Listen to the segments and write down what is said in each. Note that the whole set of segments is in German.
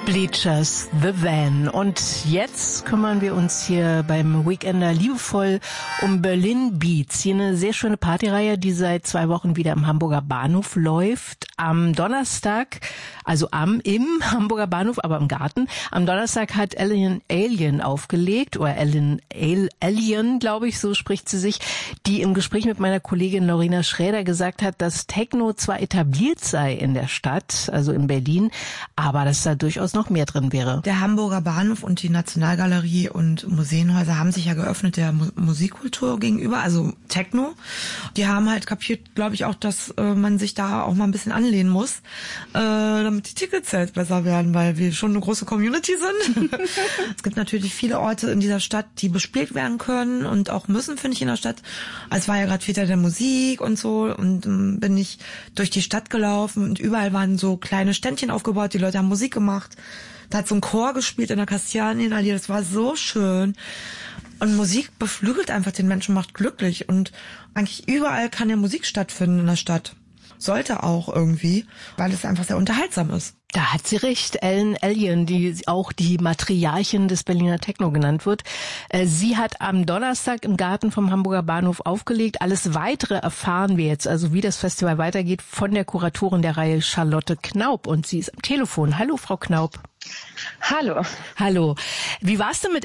Bleachers, The Van. Und jetzt kümmern wir uns hier beim Weekender liebevoll um Berlin Beats. Hier eine sehr schöne Partyreihe, die seit 2 Wochen wieder im Hamburger Bahnhof läuft. Am Donnerstag, also im Hamburger Bahnhof, aber im Garten. Am Donnerstag hat Alien aufgelegt, oder Alien, glaube ich, so spricht sie sich, die im Gespräch mit meiner Kollegin Lorena Schräder gesagt hat, dass Techno zwar etabliert sei in der Stadt, also in Berlin, aber dass da durchaus noch mehr drin wäre. Der Hamburger Bahnhof und die Nationalgalerie und Museenhäuser haben sich ja geöffnet der Musikkultur gegenüber, also Techno. Die haben halt kapiert, glaube ich, auch, dass man sich da auch mal ein bisschen anlehnen muss, damit die Tickets halt besser werden, weil wir schon eine große Community sind. Es gibt natürlich viele Orte in dieser Stadt, die bespielt werden können und auch müssen, finde ich, in der Stadt. Es war ja gerade Väter der Musik und so und bin ich durch die Stadt gelaufen und überall waren so kleine Ständchen aufgebaut, die Leute haben Musik gemacht. Da hat so ein Chor gespielt in der Kastanienallee, das war so schön. Und Musik beflügelt einfach den Menschen, macht glücklich. Und eigentlich überall kann ja Musik stattfinden in der Stadt. Sollte auch irgendwie, weil es einfach sehr unterhaltsam ist. Da hat sie recht. Alien, die auch die Matriarchin des Berliner Techno genannt wird. Sie hat am Donnerstag im Garten vom Hamburger Bahnhof aufgelegt. Alles Weitere erfahren wir jetzt, also wie das Festival weitergeht, von der Kuratorin der Reihe Charlotte Knaub. Und sie ist am Telefon. Hallo, Frau Knaub. Hallo. Hallo. Wie war's denn mit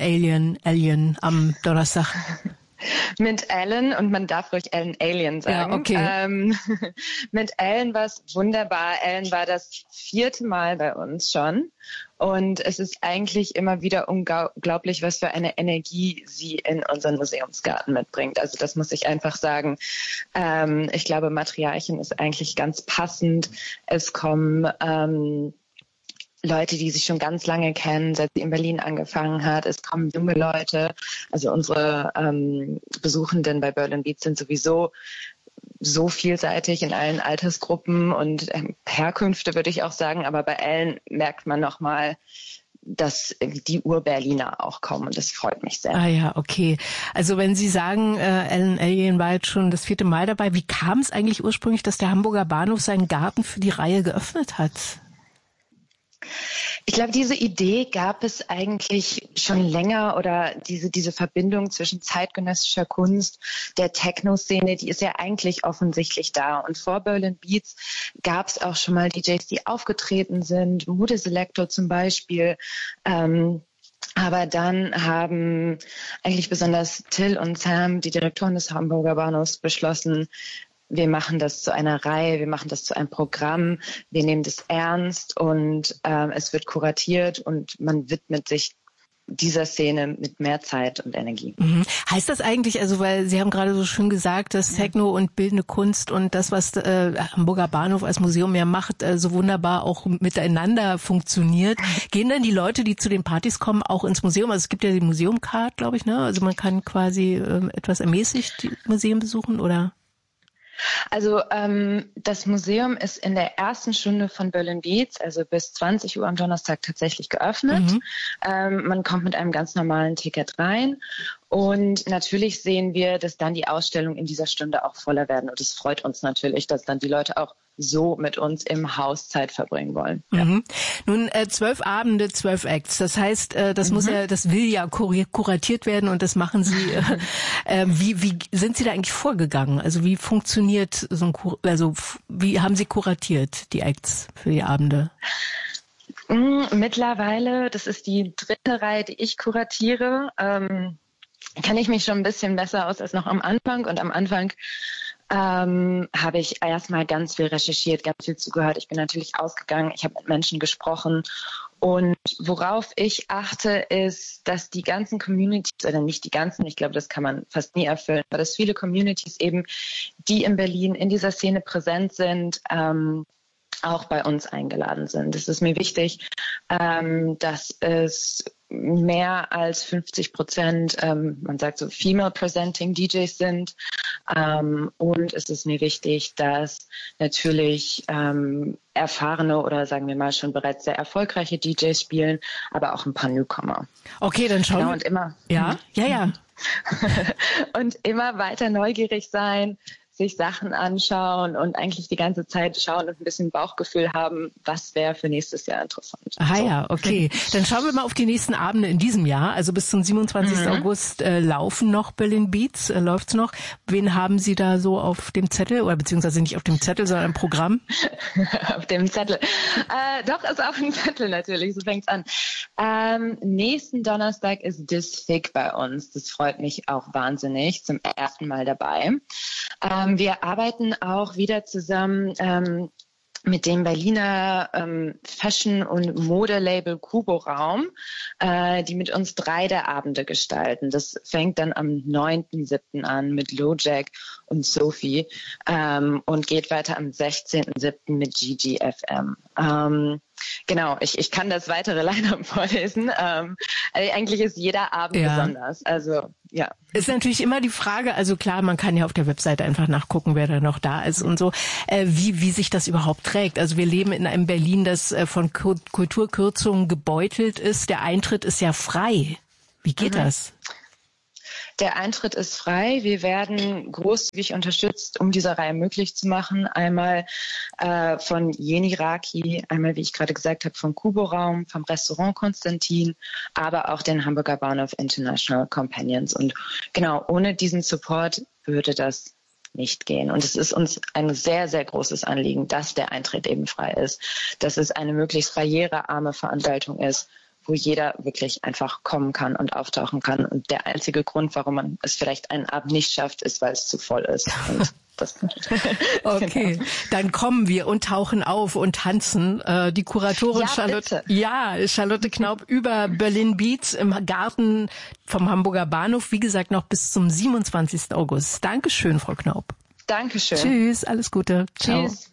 Alien am Donnerstag? Mit Alan, und man darf ruhig Alien sagen. Ja, okay. Mit Alan war es wunderbar. Alan war das 4. Mal bei uns schon. Und es ist eigentlich immer wieder unglaublich, was für eine Energie sie in unseren Museumsgarten mitbringt. Also das muss ich einfach sagen. Ich glaube, Matriarchin ist eigentlich ganz passend. Es kommen Leute, die sich schon ganz lange kennen, seit sie in Berlin angefangen hat. Es kommen junge Leute. Also unsere Besuchenden bei Berlin Beats sind sowieso so vielseitig in allen Altersgruppen und Herkünfte, würde ich auch sagen. Aber bei allen merkt man nochmal, dass die Ur-Berliner auch kommen, und das freut mich sehr. Ah ja, okay. Also wenn Sie sagen, Alien war jetzt schon das 4. Mal dabei, wie kam es eigentlich ursprünglich, dass der Hamburger Bahnhof seinen Garten für die Reihe geöffnet hat? Ich glaube, diese Idee gab es eigentlich schon länger, oder diese Verbindung zwischen zeitgenössischer Kunst, der Techno-Szene, die ist ja eigentlich offensichtlich da. Und vor Berlin Beats gab es auch schon mal DJs, die aufgetreten sind, Moody Selector zum Beispiel. Aber dann haben eigentlich besonders Till und Sam, die Direktoren des Hamburger Bahnhofs, beschlossen, wir machen das zu einer Reihe, wir machen das zu einem Programm, wir nehmen das ernst und es wird kuratiert und man widmet sich dieser Szene mit mehr Zeit und Energie. Mhm. Heißt das eigentlich, also weil Sie haben gerade so schön gesagt, dass Techno und bildende Kunst und das, was Hamburger Bahnhof als Museum ja macht, so wunderbar auch miteinander funktioniert. Gehen dann die Leute, die zu den Partys kommen, auch ins Museum? Also es gibt ja die Museumcard, glaube ich, ne? Also man kann quasi etwas ermäßigt die Museen besuchen, oder? Also das Museum ist in der ersten Stunde von Berlin Beats, also bis 20 Uhr am Donnerstag, tatsächlich geöffnet. Man kommt mit einem ganz normalen Ticket rein. Und natürlich sehen wir, dass dann die Ausstellungen in dieser Stunde auch voller werden. Und es freut uns natürlich, dass dann die Leute auch so mit uns im Haus Zeit verbringen wollen. Ja. Nun 12 Abende, 12 Acts. Das heißt, das will ja kuratiert werden, und das machen Sie. Wie sind Sie da eigentlich vorgegangen? Also wie funktioniert so ein wie haben Sie kuratiert die Acts für die Abende? Mittlerweile, das ist die 3. Reihe, die ich kuratiere, kenne ich mich schon ein bisschen besser aus als noch am Anfang. Und am Anfang habe ich erstmal ganz viel recherchiert, ganz viel zugehört. Ich bin natürlich ausgegangen, ich habe mit Menschen gesprochen. Und worauf ich achte, ist, dass die ganzen Communities, oder nicht die ganzen, ich glaube, das kann man fast nie erfüllen, aber dass viele Communities eben, die in Berlin in dieser Szene präsent sind, auch bei uns eingeladen sind. Es ist mir wichtig, dass es mehr als 50%, man sagt so female-presenting DJs sind. Und es ist mir wichtig, dass natürlich erfahrene oder sagen wir mal schon bereits sehr erfolgreiche DJs spielen, aber auch ein paar Newcomer. Okay, dann schauen wir. Und immer. Ja. Und immer weiter neugierig sein, sich Sachen anschauen und eigentlich die ganze Zeit schauen und ein bisschen Bauchgefühl haben, was wäre für nächstes Jahr interessant. Ah ja, okay. Dann schauen wir mal auf die nächsten Abende in diesem Jahr. Also bis zum 27. August laufen noch Berlin Beats, läuft's noch. Wen haben Sie da so auf dem Zettel, oder beziehungsweise nicht auf dem Zettel, sondern im Programm? Auf dem Zettel. Doch, ist auf dem Zettel natürlich, so fängt's an. Nächsten Donnerstag ist Disfig bei uns. Das freut mich auch wahnsinnig. Zum ersten Mal dabei. Wir arbeiten auch wieder zusammen mit dem Berliner Fashion- und Modelabel Kubo Raum, die mit uns 3 der Abende gestalten. Das fängt dann am 9.7. an mit LoJack und Sophie und geht weiter am 16.7. mit GGFM. Genau, ich kann das weitere Line-Up vorlesen. Eigentlich ist jeder Abend besonders. Also ja. Ist natürlich immer die Frage, also klar, man kann ja auf der Webseite einfach nachgucken, wer da noch da ist und so, wie sich das überhaupt trägt. Also wir leben in einem Berlin, das von Kulturkürzungen gebeutelt ist. Der Eintritt ist ja frei. Wie geht das? Der Eintritt ist frei. Wir werden großzügig unterstützt, um diese Reihe möglich zu machen. Einmal von Jeni Raki, einmal, wie ich gerade gesagt habe, vom Kubo Raum, vom Restaurant Konstantin, aber auch den Hamburger Bahnhof International Companions. Und genau, ohne diesen Support würde das nicht gehen. Und es ist uns ein sehr, sehr großes Anliegen, dass der Eintritt eben frei ist, dass es eine möglichst barrierearme Veranstaltung ist, wo jeder wirklich einfach kommen kann und auftauchen kann. Und der einzige Grund, warum man es vielleicht einen Abend nicht schafft, ist, weil es zu voll ist. Und das okay, genau. Dann kommen wir und tauchen auf und tanzen. Die Kuratorin Charlotte Knaup über Berlin Beats im Garten vom Hamburger Bahnhof. Wie gesagt, noch bis zum 27. August. Dankeschön, Frau Knaup. Dankeschön. Tschüss, alles Gute. Ciao. Tschüss.